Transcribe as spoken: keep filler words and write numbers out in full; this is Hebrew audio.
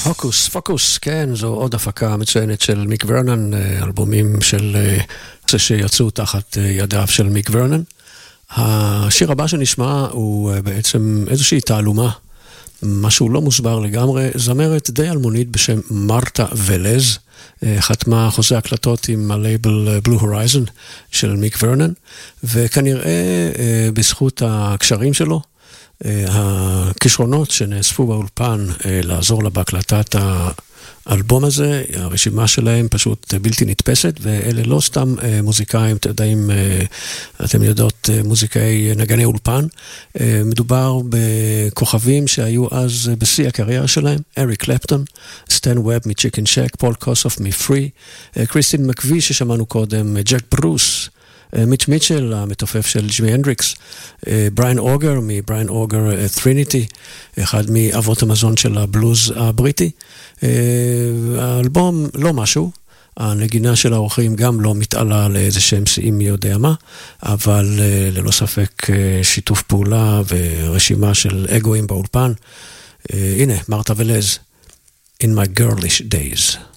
הוקוס פוקוס, כן, זו עוד הפקה מצוינת של מיק ורנן, אלבומים של שיצאו תחת ידיו של מיק ורנן. השיר הבא שנשמע הוא בעצם איזושהי תעלומה, משהו לא מוסבר לגמרי, זמרת די אלמונית בשם מרתה ולז, חתמה חוזה הקלטות עם הלייבל בלו הורייזן של מיק ורנן, וכנראה בזכות הקשרים שלו, הכישרונות שנאספו באולפן לעזור לה בהקלטת האלבום הזה, הרשימה שלהם פשוט בלתי נתפסת, ואלה לא סתם מוזיקאים, אתם יודעים, אתם יודעות, מוזיקאי נגני אולפן, מדובר בכוכבים שהיו אז בשיא הקריירה שלהם, אריק קלפטון, סטן ווב מצ'יקן שק, פול קוסוף מפרי, קריסטין מקווי ששמענו קודם, ג'ק ברוס, מיץ' מיטשל, המתופף של ג'ימי הנדריקס, בריין אוגר מבריין אוגר טריניטי, אחד מאבות המזון של הבלוז הבריטי. האלבום לא משהו, הנגינה של האורחים גם לא מתעלה לאיזה שהם שיאים מי יודע מה, אבל ללא ספק שיתוף פעולה ורשימה של אגואים באולפן. הנה, מרתה ולז, In My Girlish Days.